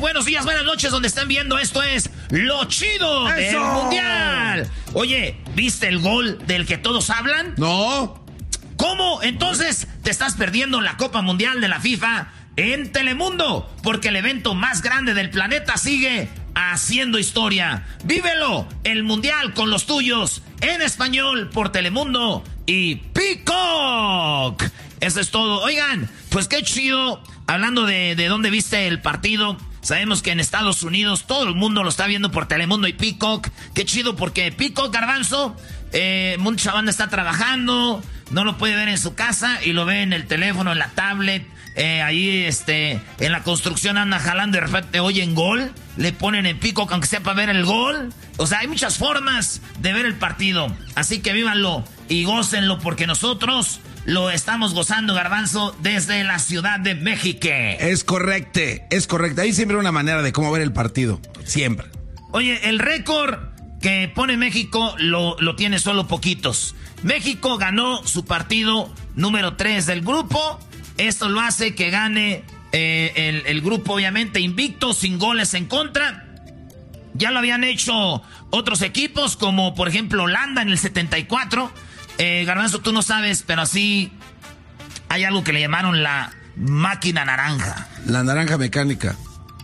buenos días, buenas noches, donde están viendo. Esto es Lo Chido del Mundial. Oye, ¿viste el gol del que todos hablan? No. ¿Cómo? Entonces te estás perdiendo la Copa Mundial de la FIFA en Telemundo, porque el evento más grande del planeta sigue haciendo historia. Vívelo, el Mundial con los tuyos, en español por Telemundo y Peacock. Eso es todo. Oigan, pues qué chido. Hablando de dónde viste el partido, sabemos que en Estados Unidos todo el mundo lo está viendo por Telemundo y Peacock. Qué chido, porque Peacock, Garbanzo, mucha banda está trabajando, no lo puede ver en su casa y lo ve en el teléfono, en la tablet. Ahí en la construcción anda jalando, de repente oyen gol, le ponen en Peacock aunque sea para ver el gol. O sea, hay muchas formas de ver el partido, así que vívanlo y gócenlo, porque nosotros lo estamos gozando, Garbanzo, desde la Ciudad de México. Es correcto. Ahí siempre hay una manera de cómo ver el partido, siempre. Oye, el récord que pone México lo tiene solo poquitos. México ganó su partido número 3 del grupo. Esto lo hace que gane el grupo, obviamente, invicto, sin goles en contra. Ya lo habían hecho otros equipos, como por ejemplo Holanda en el 74. Garbanzo, tú no sabes, pero así hay algo que le llamaron la máquina naranja. La naranja mecánica.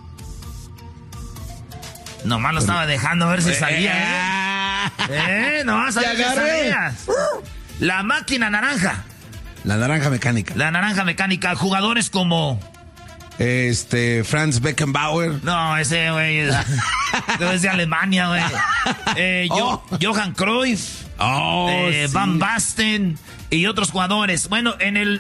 Nomás lo estaba dejando a ver si salía, nomás a ver si salías. La máquina naranja. La naranja mecánica. La naranja mecánica. Jugadores como... Franz Beckenbauer. No, ese güey es de Alemania, güey. Johan Cruyff. Van Basten y otros jugadores. Bueno, en el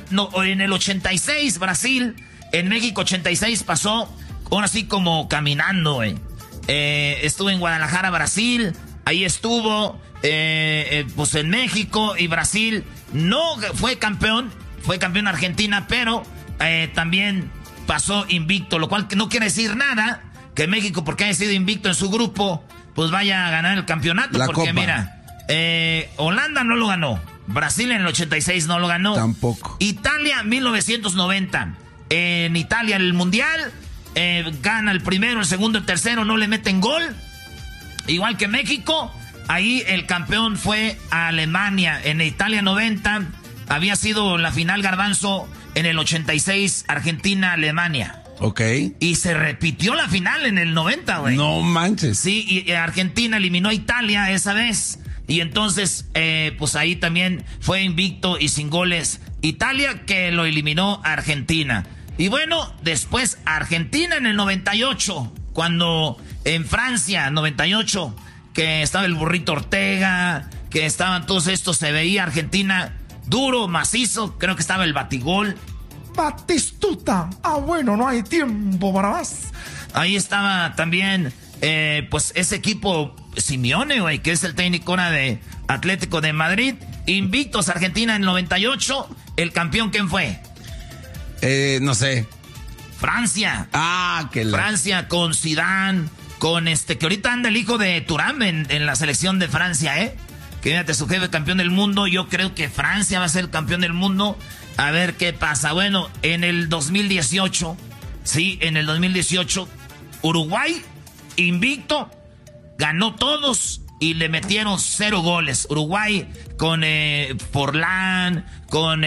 86, Brasil. En México 86 pasó, ahora sí, como caminando, güey. Estuvo en Guadalajara, Brasil. Ahí estuvo, pues en México y Brasil. No fue campeón Argentina, pero también pasó invicto, lo cual no quiere decir nada que México, porque haya sido invicto en su grupo, pues vaya a ganar el campeonato. Porque Copa. Mira, Holanda no lo ganó, Brasil en el 86 no lo ganó. Tampoco. Italia 1990. En Italia el Mundial, gana el primero, el segundo, el tercero, no le meten gol. Igual que México, ahí el campeón fue Alemania. En Italia 90 había sido la final, Garbanzo, en el 86, Argentina-Alemania. Ok. Y se repitió la final en el 90, güey. No manches. Sí, y Argentina eliminó a Italia esa vez. Y entonces, pues ahí también fue invicto y sin goles Italia, que lo eliminó a Argentina. Y bueno, después Argentina en el 98, cuando en Francia, 98, que estaba el Burrito Ortega, que estaban todos estos, se veía Argentina duro, macizo, creo que estaba el Batigol. Batistuta. Bueno, no hay tiempo para más. Ahí estaba también, pues ese equipo Simeone, güey, que es el técnico ahora de Atlético de Madrid. Invictos Argentina en 98. ¿El campeón quién fue? No sé. Francia. Francia con Zidane, con que ahorita anda el hijo de Thuram en la selección de Francia, que fíjate, su jefe campeón del mundo. Yo creo que Francia va a ser el campeón del mundo. A ver qué pasa. Bueno, en el 2018, Uruguay, invicto, ganó todos y le metieron 0 goles. Uruguay con Forlán, con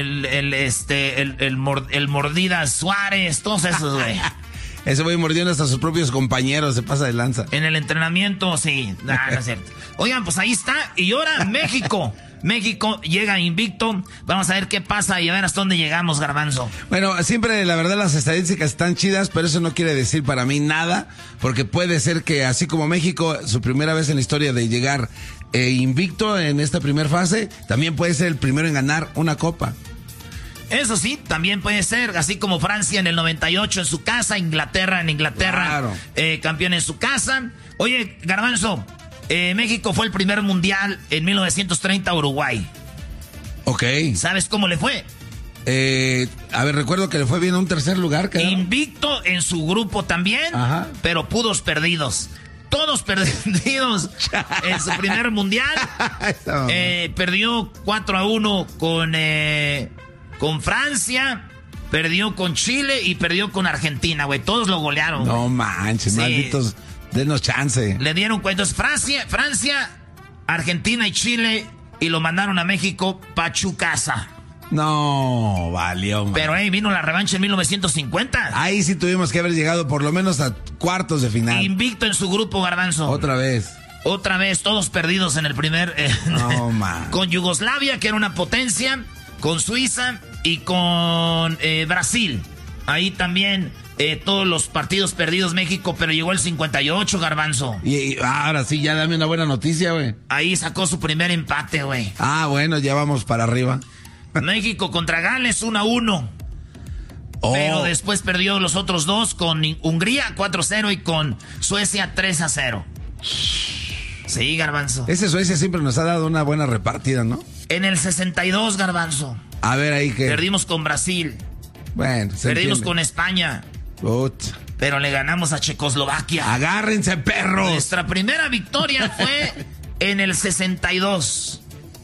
el Mordida Suárez, todos esos, güey. Ese güey mordiendo hasta sus propios compañeros, se pasa de lanza. En el entrenamiento, sí. No es cierto. Oigan, pues ahí está. Y ahora México. México llega invicto. Vamos a ver qué pasa y a ver hasta dónde llegamos, Garbanzo. Bueno, siempre la verdad las estadísticas están chidas, pero eso no quiere decir para mí nada, porque puede ser que así como México, su primera vez en la historia de llegar invicto en esta primera fase, también puede ser el primero en ganar una copa. Eso sí, también puede ser, así como Francia en el 98 en su casa, Inglaterra, claro. Campeón en su casa. Oye, Garbanzo, México fue el primer mundial en 1930 a Uruguay. Ok. ¿Sabes cómo le fue? A ver, recuerdo que le fue bien a un tercer lugar. ¿Quedaron? Invicto en su grupo también, ajá, pero pudos perdidos. Todos perdidos en su primer mundial. Perdió 4-1 con Francia. perdió con Chile y perdió con Argentina, güey. Todos lo golearon. No manches, sí. Malditos, denos chance. Le dieron cuentos. Francia, Argentina y Chile, y lo mandaron a México Pachucasa. No, valió, man. Pero vino la revancha en 1950. Ahí sí tuvimos que haber llegado por lo menos a cuartos de final. Invicto en su grupo, Garbanzo. Otra vez, todos perdidos en el primer... no, man. Con Yugoslavia, que era una potencia, con Suiza y con Brasil. Ahí también todos los partidos perdidos México, pero llegó el 58, Garbanzo. Y ahora sí, ya dame una buena noticia, güey. Ahí sacó su primer empate, güey. Bueno, ya vamos para arriba. México contra Gales 1-1. Pero después perdió los otros dos con Hungría 4-0 y con Suecia 3-0. Sí, Garbanzo. Ese Suecia siempre nos ha dado una buena repartida, ¿no? En el 62, Garbanzo. A ver ahí que... Perdimos con Brasil. Bueno, perdimos con España. Pero le ganamos a Checoslovaquia. ¡Agárrense, perros! Nuestra primera victoria fue en el 62.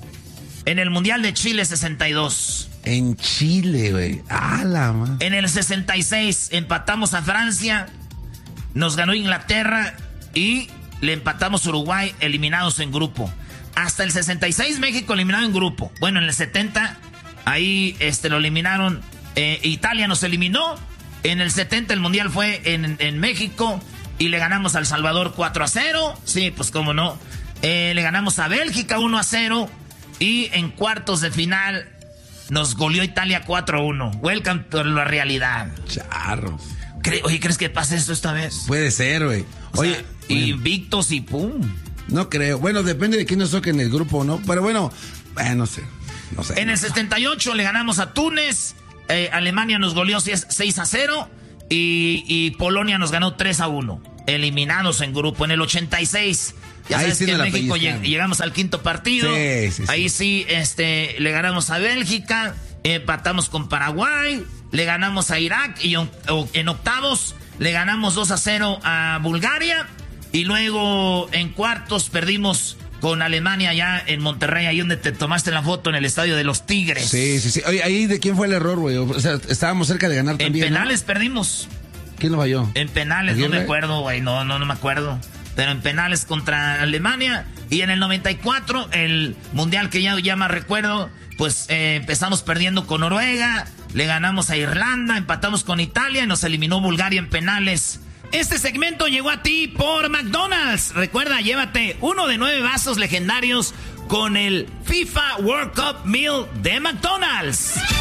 En el Mundial de Chile 62. En Chile, güey. ¡Hala, man! En el 66 empatamos a Francia. Nos ganó Inglaterra. Y le empatamos a Uruguay, eliminados en grupo. Hasta el 66 México eliminado en grupo. Bueno, en el 70 ahí lo eliminaron. Italia nos eliminó. En el 70 el Mundial fue en México. Y le ganamos a El Salvador 4-0. Sí, pues cómo no. Le ganamos a Bélgica 1-0. Y en cuartos de final nos goleó Italia 4-1. Welcome to la realidad. Charros. Oye, ¿crees que pase esto esta vez? Puede ser, güey. Oye, invictos y pum. No creo. Bueno, depende de quién nos toque en el grupo, ¿no? Pero bueno, no sé. En el 78 le ganamos a Túnez. Alemania nos goleó 6-0. Y Polonia nos ganó 3-1. Eliminados en grupo. En el 86... Ya sabes que en México llegamos al quinto partido. Sí. Ahí sí, le ganamos a Bélgica, empatamos con Paraguay, le ganamos a Irak y en octavos le ganamos 2-0 a Bulgaria. Y luego en cuartos perdimos con Alemania allá en Monterrey, ahí donde te tomaste la foto en el estadio de los Tigres. Sí. Oye, ahí de quién fue el error, güey. O sea, estábamos cerca de ganar también. En penales, ¿no? Perdimos. ¿Quién lo falló? En penales, no me acuerdo, güey. No me acuerdo. Pero en penales contra Alemania. Y en el 94, el mundial que ya más recuerdo, pues empezamos perdiendo con Noruega, le ganamos a Irlanda, empatamos con Italia y nos eliminó Bulgaria en penales. Este segmento llegó a ti por McDonald's. Recuerda, llévate 1 de 9 vasos legendarios con el FIFA World Cup Meal de McDonald's.